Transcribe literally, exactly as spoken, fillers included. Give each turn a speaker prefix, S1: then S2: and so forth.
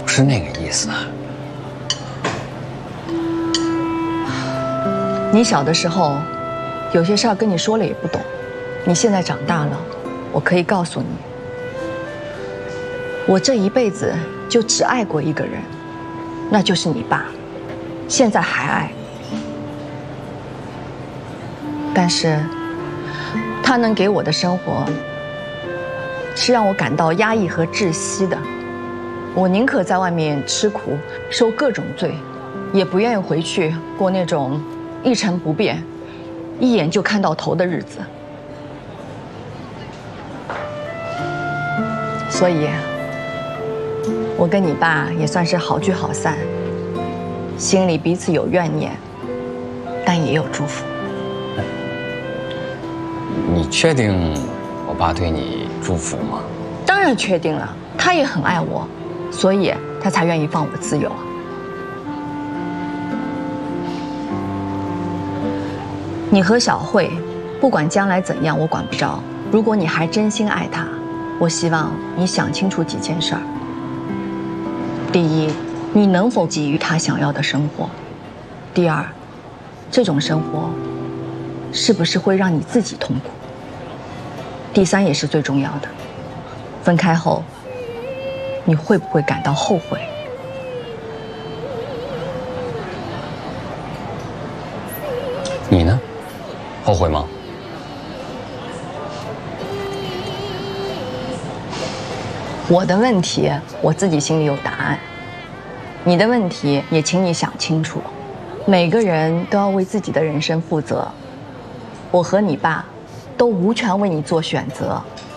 S1: 是那个意思。
S2: 你小的时候，有些事儿跟你说了也不懂。你现在长大了，我可以告诉你，我这一辈子就只爱过一个人，那就是你爸，现在还爱。但是，他能给我的生活，是让我感到压抑和窒息的。我宁可在外面吃苦，受各种罪，也不愿意回去过那种一成不变、一眼就看到头的日子。所以，我跟你爸也算是好聚好散，心里彼此有怨念，但也有祝福。
S1: 你确定我爸对你祝福吗？
S2: 当然确定了，他也很爱我，所以他才愿意放我自由。你和小慧，不管将来怎样，我管不着。如果你还真心爱他，我希望你想清楚几件事儿。第一，你能否给予他想要的生活？第二，这种生活是不是会让你自己痛苦？第三也是最重要的，分开后，你会不会感到后悔？
S1: 你呢？后悔吗？
S2: 我的问题，我自己心里有答案。你的问题也请你想清楚。每个人都要为自己的人生负责。我和你爸都无权为你做选择，